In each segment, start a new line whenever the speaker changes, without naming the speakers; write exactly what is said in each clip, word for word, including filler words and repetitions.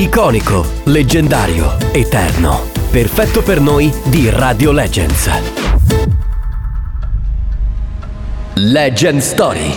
Iconico, leggendario, eterno. Perfetto per noi di Radio Legends. Legend Story.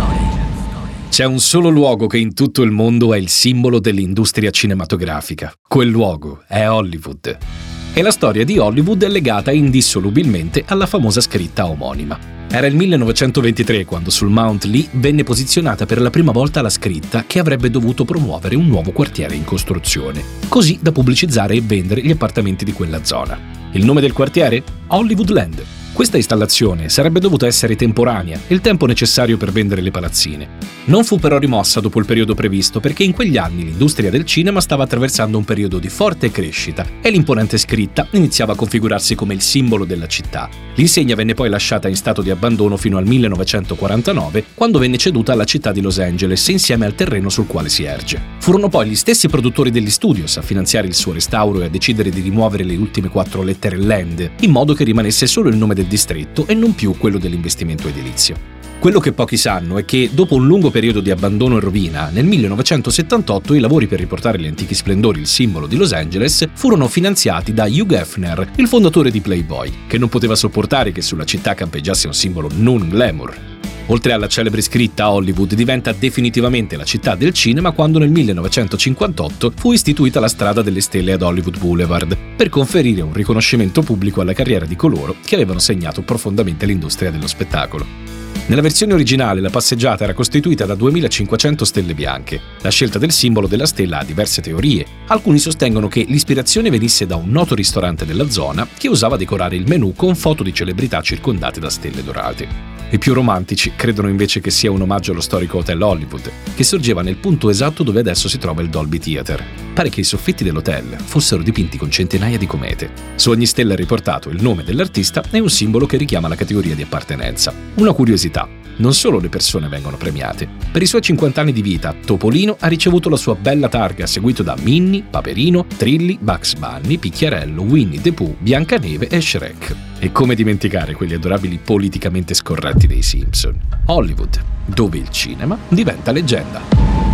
C'è un solo luogo che in tutto il mondo è il simbolo dell'industria cinematografica. Quel luogo è Hollywood. E la storia di Hollywood è legata indissolubilmente alla famosa scritta omonima. Era il millenovecentoventitré quando sul Mount Lee venne posizionata per la prima volta la scritta che avrebbe dovuto promuovere un nuovo quartiere in costruzione, così da pubblicizzare e vendere gli appartamenti di quella zona. Il nome del quartiere? Hollywoodland. Questa installazione sarebbe dovuta essere temporanea, il tempo necessario per vendere le palazzine. Non fu però rimossa dopo il periodo previsto perché in quegli anni l'industria del cinema stava attraversando un periodo di forte crescita e l'imponente scritta iniziava a configurarsi come il simbolo della città. L'insegna venne poi lasciata in stato di abbandono fino al millenovecentoquarantanove, quando venne ceduta alla città di Los Angeles insieme al terreno sul quale si erge. Furono poi gli stessi produttori degli studios a finanziare il suo restauro e a decidere di rimuovere le ultime quattro lettere land, in modo che rimanesse solo il nome del distretto e non più quello dell'investimento edilizio. Quello che pochi sanno è che, dopo un lungo periodo di abbandono e rovina, nel millenovecentosettantotto i lavori per riportare gli antichi splendori, il simbolo di Los Angeles, furono finanziati da Hugh Hefner, il fondatore di Playboy, che non poteva sopportare che sulla città campeggiasse un simbolo non glamour. Oltre alla celebre scritta, Hollywood diventa definitivamente la città del cinema quando nel millenovecentocinquantotto fu istituita la strada delle stelle ad Hollywood Boulevard, per conferire un riconoscimento pubblico alla carriera di coloro che avevano segnato profondamente l'industria dello spettacolo. Nella versione originale la passeggiata era costituita da duemilacinquecento stelle bianche. La scelta del simbolo della stella ha diverse teorie. Alcuni sostengono che l'ispirazione venisse da un noto ristorante della zona che usava decorare il menù con foto di celebrità circondate da stelle dorate. I più romantici credono invece che sia un omaggio allo storico Hotel Hollywood, che sorgeva nel punto esatto dove adesso si trova il Dolby Theatre. Pare che i soffitti dell'hotel fossero dipinti con centinaia di comete. Su ogni stella è riportato il nome dell'artista e un simbolo che richiama la categoria di appartenenza. Una curiosità: non solo le persone vengono premiate. Per i suoi cinquanta anni di vita, Topolino ha ricevuto la sua bella targa, seguito da Minnie, Paperino, Trilli, Bugs Bunny, Picchiarello, Winnie the Pooh, Biancaneve e Shrek. E come dimenticare quegli adorabili politicamente scorretti dei Simpson? Hollywood, dove il cinema diventa leggenda.